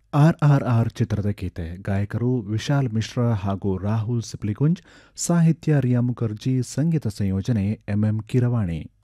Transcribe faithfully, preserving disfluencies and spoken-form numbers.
R R R ಚಿತ್ರದ ಗೀತೆ ಗಾಯಕರು ವಿಶಾಲ್ ಮಿಶ್ರಾ ಹಾಗೂ ರಾಹುಲ್ ಸಿಪ್ಲಿಗುಂಜ್, ಸಾಹಿತ್ಯ ರಿಯಾ ಮುಖರ್ಜಿ, ಸಂಗೀತ ಸಂಯೋಜನೆ ಎಂಎಂ ಕೀರವಾಣಿ.